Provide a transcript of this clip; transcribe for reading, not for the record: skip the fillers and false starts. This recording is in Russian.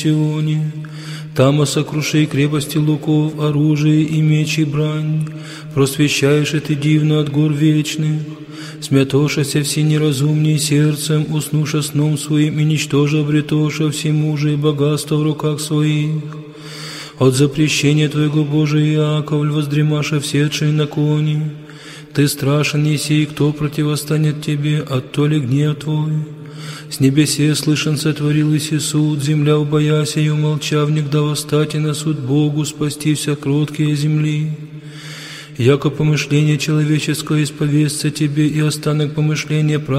Сионе. Там сокруши крепости луков, оружие и меч и брань. Просвещаешь ты дивно от гор вечных. Смятошася все неразумней сердцем, уснуша сном своим и ничтоже обретоша всемужие и богатство в руках своих. От запрещения Твоего, Божия, Яковль, воздремаша всетший на коне. Ты страшен, еси, кто противостанет Тебе, оттоли гнев Твой. С небесе слышен сотворил Иси суд, земля убояся и умолчав, негда восстать и на суд Богу, спасти вся кроткие земли. Яко помышление человеческое исповестся Тебе, и останок помышления